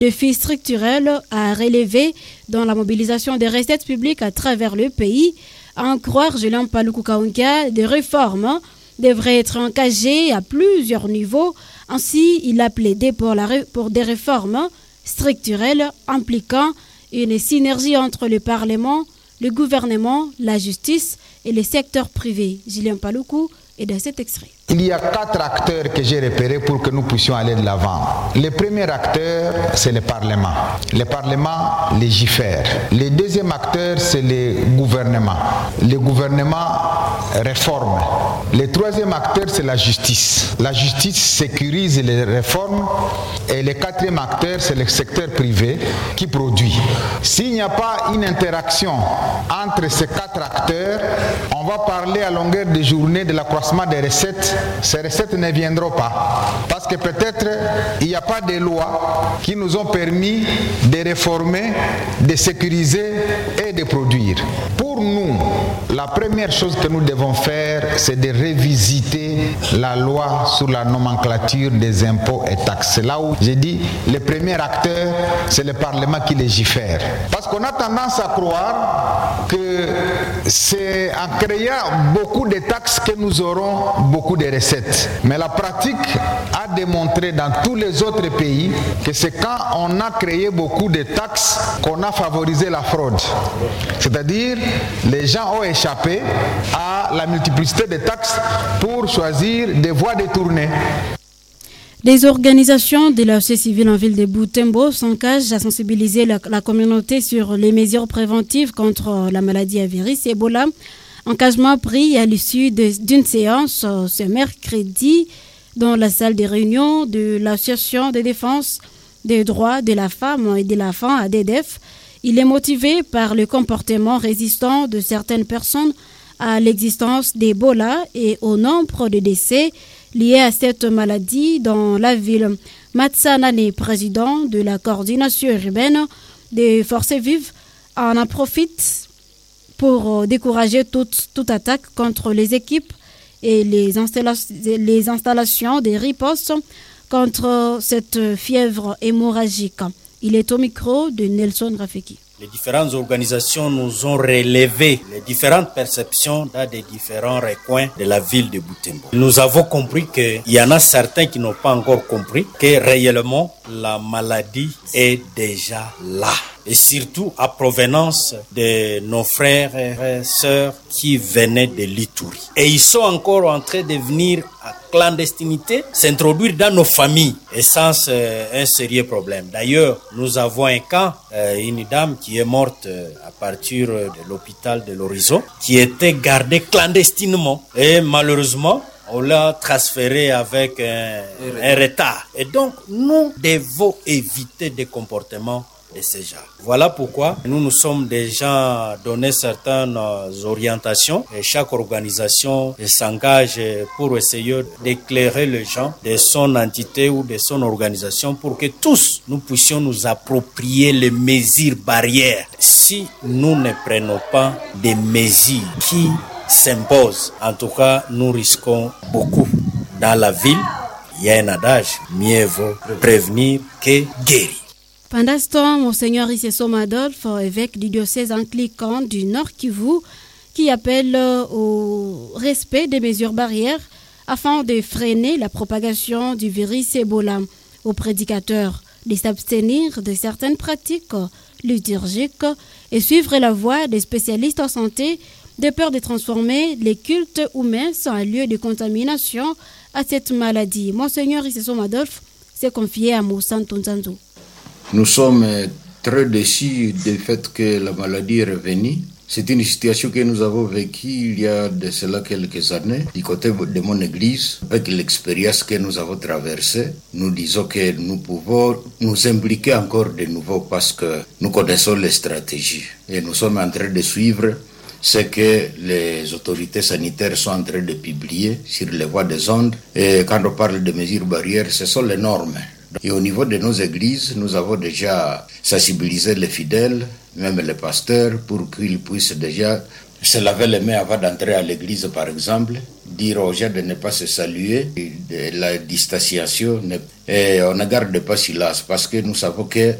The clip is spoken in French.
Défi structurel à relever dans la mobilisation des recettes publiques à travers le pays. À en croire Julien Paluku Kaunka, des réformes devraient être engagées à plusieurs niveaux. Ainsi, il a plaidé pour des réformes structurelles impliquant une synergie entre le Parlement, le gouvernement, la justice et le secteur privé. Julien Paluku est dans cet extrait. Il y a 4 acteurs que j'ai repérés pour que nous puissions aller de l'avant. Le premier acteur, c'est le Parlement. Le Parlement légifère. Le deuxième acteur, c'est le gouvernement. Le gouvernement réforme. Le troisième acteur, c'est la justice. La justice sécurise les réformes. Et le quatrième acteur, c'est le secteur privé qui produit. S'il n'y a pas une interaction entre ces 4 acteurs, on va parler à longueur de journée de l'accroissement des recettes. Ces recettes ne viendront pas parce que peut-être il n'y a pas de lois qui nous ont permis de réformer, de sécuriser et de produire. Pour nous, la première chose que nous devons faire, c'est de revisiter la loi sur la nomenclature des impôts et taxes. C'est là où j'ai dit le premier acteur, c'est le Parlement qui légifère. Parce qu'on a tendance à croire que c'est en créant beaucoup de taxes que nous aurons beaucoup de recettes. Mais la pratique a démontré dans tous les autres pays que c'est quand on a créé beaucoup de taxes qu'on a favorisé la fraude. C'est-à-dire, les gens ont échappé à la multiplicité de taxes pour choisir des voies détournées. Des organisations de la société civile en ville de Butembo s'engagent à sensibiliser la communauté sur les mesures préventives contre la maladie à virus Ebola. Engagement pris à l'issue d'une séance ce mercredi dans la salle des réunions de l'Association de défense des droits de la femme et de l'enfant ADDF. Il est motivé par le comportement résistant de certaines personnes à l'existence d'Ebola et au nombre de décès liés à cette maladie dans la ville. Matsanane, président de la coordination urbaine des forces vives, en profite pour décourager toute attaque contre les équipes et les installations des ripostes contre cette fièvre hémorragique. Il est au micro de Nelson Rafeki. Les différentes organisations nous ont relevé les différentes perceptions dans des différents recoins de la ville de Butembo. Nous avons compris qu'il y en a certains qui n'ont pas encore compris que réellement la maladie est déjà là. Et surtout à provenance de nos frères et sœurs qui venaient de l'Ituri. Et ils sont encore en train de venir à clandestinité, s'introduire dans nos familles. Et ça, c'est un sérieux problème. D'ailleurs, nous avons un cas, une dame qui est morte à partir de l'hôpital de l'Horizon, qui était gardée clandestinement. Et malheureusement, on l'a transféré avec un retard. Et donc, nous devons éviter des comportements de ces gens. Voilà pourquoi nous sommes déjà donné certaines orientations et chaque organisation s'engage pour essayer d'éclairer les gens de son entité ou de son organisation pour que tous nous puissions nous approprier les mesures barrières. Si nous ne prenons pas des mesures qui s'imposent, en tout cas nous risquons beaucoup. Dans la ville, il y a un adage, mieux vaut prévenir que guérir. Pendant ce temps, Monseigneur Isesom Adolphe, évêque du diocèse anglican du Nord Kivu, qui appelle au respect des mesures barrières afin de freiner la propagation du virus Ebola. Aux prédicateurs de s'abstenir de certaines pratiques liturgiques et suivre la voie des spécialistes en santé de peur de transformer les cultes ou messes en lieu de contamination à cette maladie. Monseigneur Isesom Adolphe s'est confié à Moussa Tonzanzo. Nous sommes très déçus du fait que la maladie est revenue. C'est une situation que nous avons vécue il y a de cela quelques années. Du côté de mon église, avec l'expérience que nous avons traversée, nous disons que nous pouvons nous impliquer encore de nouveau parce que nous connaissons les stratégies. Et nous sommes en train de suivre ce que les autorités sanitaires sont en train de publier sur les voies des ondes. Et quand on parle de mesures barrières, ce sont les normes. Et au niveau de nos églises, nous avons déjà sensibilisé les fidèles, même les pasteurs, pour qu'ils puissent déjà se laver les mains avant d'entrer à l'église, par exemple, dire aux gens de ne pas se saluer, de la distanciation, et on ne garde pas silence, parce que nous savons que